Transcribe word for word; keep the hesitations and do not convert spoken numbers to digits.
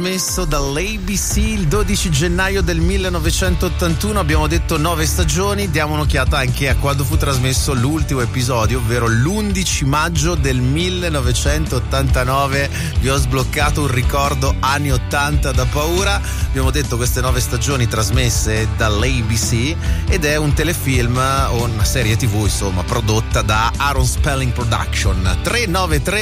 Messo dall'A B C il dodici gennaio del millenovecentottantuno, abbiamo detto nove stagioni. Diamo un'occhiata anche a quando fu trasmesso l'ultimo episodio, ovvero l'undici maggio del millenovecentottantanove. Vi ho sbloccato un ricordo anni ottanta da paura. Abbiamo detto queste nove stagioni trasmesse dall'A B C, ed è un telefilm o una serie tv insomma prodotta da Aaron Spelling Production. Tre nove tre